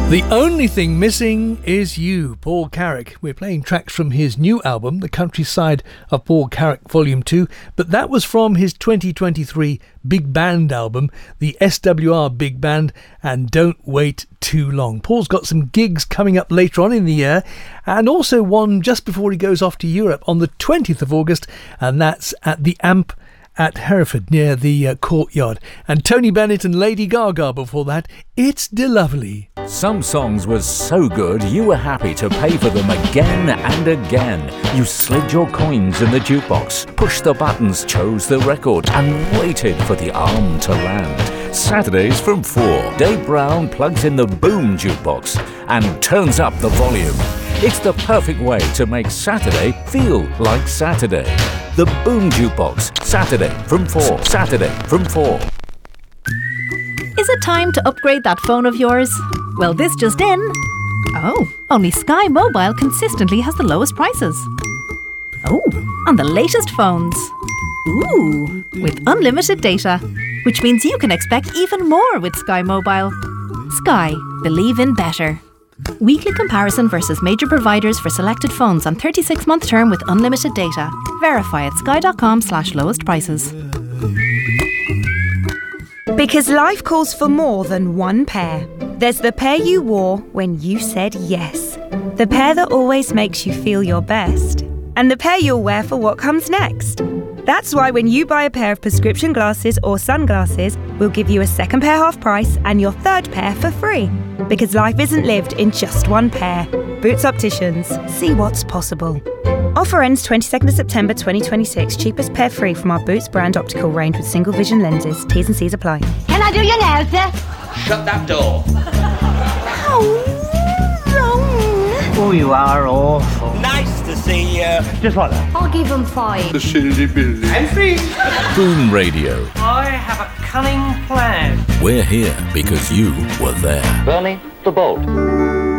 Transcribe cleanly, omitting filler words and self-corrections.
The only thing missing is you, Paul Carrack. We're playing tracks from his new album, The Countryside of Paul Carrack Volume 2, but that was from his 2023 Big Band album, the SWR Big Band, and Don't Wait Too Long. Paul's got some gigs coming up later on in the year, and also one just before he goes off to Europe on the 20th of August, and that's at the Amp at Hereford, near the Courtyard. And Tony Bennett and Lady Gaga before that, It's De-Lovely. Some songs were so good you were happy to pay for them again and again. You slid your coins in the jukebox, pushed the buttons, chose the record, and waited for the arm to land. Saturdays from 4, Dave Brown plugs in the Boom Jukebox and turns up the volume. It's the perfect way to make Saturday feel like Saturday. The Boom Jukebox, Saturday from 4. Saturday from 4. Is it time to upgrade that phone of yours? Well, this just in. Oh, only Sky Mobile consistently has the lowest prices. Oh, on the latest phones. Ooh, with unlimited data, which means you can expect even more with Sky Mobile. Sky, believe in better. Weekly comparison versus major providers for selected phones on 36-month term with unlimited data. Verify at sky.com/lowest prices. Because life calls for more than one pair. There's the pair you wore when you said yes. The pair that always makes you feel your best. And the pair you'll wear for what comes next. That's why when you buy a pair of prescription glasses or sunglasses, we'll give you a second pair half price and your third pair for free. Because life isn't lived in just one pair. Boots Opticians. See what's possible. Offer ends 22nd of September 2026. Cheapest pair free from our Boots brand optical range with single vision lenses. T's and C's apply. Can I do your nails, sir? Shut that door. Oh, you are awful. Nice to see you. Just like that. I'll give them 5. The silly billy. I'm free. Boom Radio. I have a cunning plan. We're here because you were there. Bernie, the bolt.